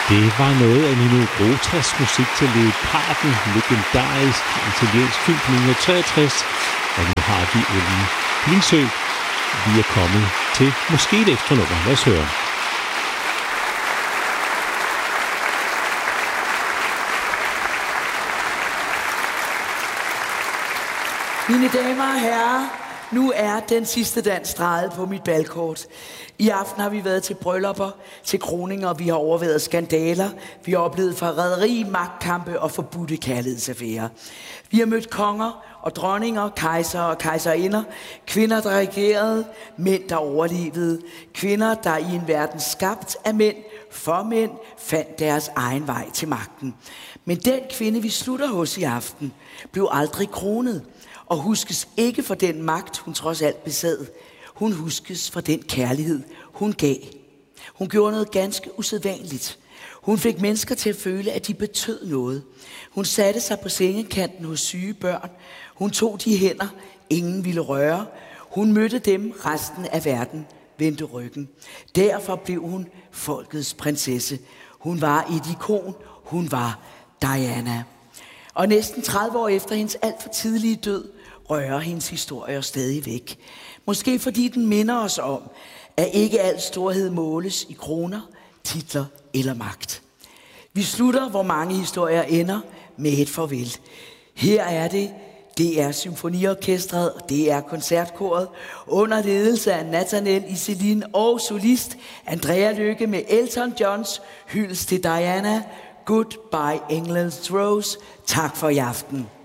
Det var noget af Nino Rotas musik til Leoparden, legendarisk italiensk film fra 1963. Og nu har vi Ellen Blingsø. Vi er kommet til måske et ekstra nummer. Lad os høre. Mine damer og herrer, nu er den sidste dans drejet på mit balkort. I aften har vi været til bryllupper, til kroninger, vi har overværet skandaler, vi har oplevet forræderi, magtkampe og forbudte kærlighedsaffærer. Vi har mødt konger og dronninger, kejser og kejserinder, kvinder, der regerede, mænd, der overlevede, kvinder, der i en verden skabt af mænd, for mænd, fandt deres egen vej til magten. Men den kvinde, vi slutter hos i aften, blev aldrig kronet. Og huskes ikke for den magt, hun trods alt besad. Hun huskes for den kærlighed, hun gav. Hun gjorde noget ganske usædvanligt. Hun fik mennesker til at føle, at de betød noget. Hun satte sig på sengekanten hos syge børn. Hun tog de hænder, ingen ville røre. Hun mødte dem, resten af verden vendte ryggen. Derfor blev hun folkets prinsesse. Hun var et ikon. Hun var Diana. Og næsten 30 år efter hendes alt for tidlige død, rører hendes historier stadig væk. Måske fordi den minder os om, at ikke al storhed måles i kroner, titler eller magt. Vi slutter, hvor mange historier ender, med et farvel. Her er det er Symfoniorkestret, det er koncertkoret, under ledelse af Nathaniel Iselin og solist Andrea Lykke med Elton Johns hyldest til Diana. Goodbye England's Rose. Tak for i aften.